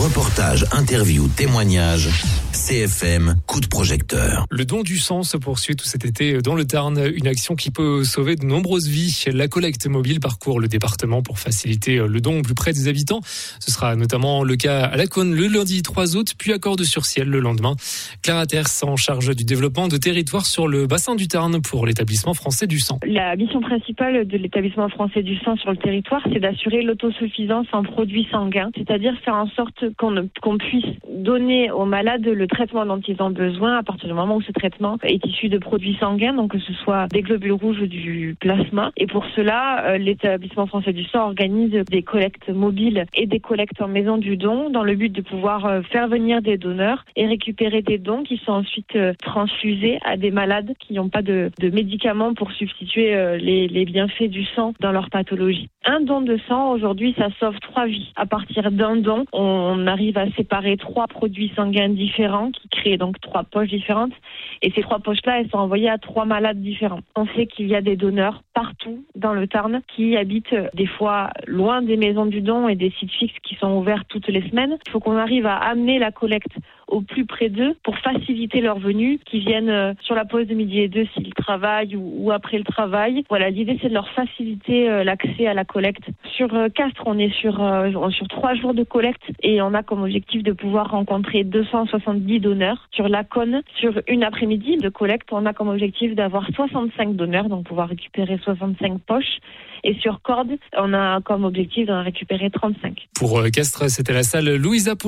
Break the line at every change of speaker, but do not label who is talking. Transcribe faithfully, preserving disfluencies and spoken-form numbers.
Reportages, interviews, témoignages. C F M, coup de projecteur.
Le don du sang se poursuit tout cet été dans le Tarn, une action qui peut sauver de nombreuses vies. La collecte mobile parcourt le département pour faciliter le don au plus près des habitants. Ce sera notamment le cas à Laconne le lundi trois août, puis à Cordes-sur-Ciel le lendemain. Clara Terce en charge du développement de territoire sur le bassin du Tarn pour l'établissement français du sang.
La mission principale de l'établissement français du sang sur le territoire, c'est d'assurer l'autosuffisance en produits sanguins, c'est-à-dire faire en sorte qu'on, qu'on puisse donner aux malades le traitement dont ils ont besoin à partir du moment où ce traitement est issu de produits sanguins, donc que ce soit des globules rouges ou du plasma. Et pour cela, euh, l'établissement français du sang organise des collectes mobiles et des collectes en maison du don dans le but de pouvoir euh, faire venir des donneurs et récupérer des dons qui sont ensuite euh, transfusés à des malades qui n'ont pas de, de médicaments pour substituer euh, les, les bienfaits du sang dans leur pathologie. Un don de sang, aujourd'hui, ça sauve trois vies. À partir d'un don, on arrive à séparer trois produits sanguins différents qui créent donc trois poches différentes. Et ces trois poches-là, elles sont envoyées à trois malades différents. On sait qu'il y a des donneurs partout dans le Tarn qui habitent des fois loin des maisons du don et des sites fixes qui sont ouverts toutes les semaines. Il faut qu'on arrive à amener la collecte au plus près d'eux pour faciliter leur venue, qu'ils viennent sur la pause de midi et deux s'ils travaillent ou, ou après le travail. Voilà, l'idée c'est de leur faciliter euh, l'accès à la collecte. Sur euh, Castres, on est sur, euh, sur trois jours de collecte et on a comme objectif de pouvoir rencontrer deux cent soixante-dix donneurs. Sur Laconne, sur une après-midi de collecte, on a comme objectif d'avoir soixante-cinq donneurs, donc pouvoir récupérer soixante-cinq poches. Et sur Cordes, on a comme objectif d'en récupérer trente-cinq.
Pour Castres, c'était la salle Louisa